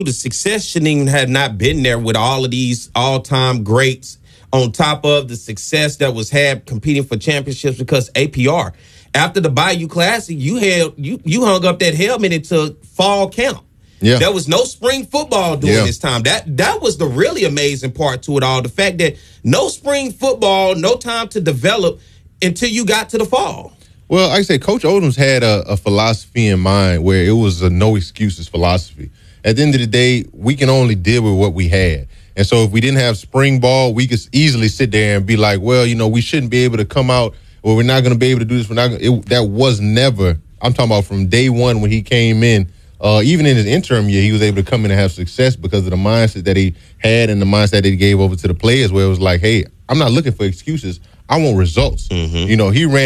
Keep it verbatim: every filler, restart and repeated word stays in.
the success shouldn't even have not been there with all of these all-time greats on top of the success that was had competing for championships because A P R. After the Bayou Classic, you had you you hung up that helmet into fall camp. Yeah. There was no spring football during Yeah. this time. That that was the really amazing part to it all. The fact that no spring football, no time to develop until you got to the fall. Well, like I say, Coach Odoms had a, a philosophy in mind where it was a no excuses philosophy. At the end of the day, we can only deal with what we had. And so if we didn't have spring ball, we could easily sit there and be like, well, you know, we shouldn't be able to come out, or we're not going to be able to do this. We're not. Gonna, it, that was never. I'm talking about from day one when he came in. Uh, even in his interim year, he was able to come in and have success because of the mindset that he had and the mindset that he gave over to the players, where it was like, hey, I'm not looking for excuses. I want results. Mm-hmm. You know, he ran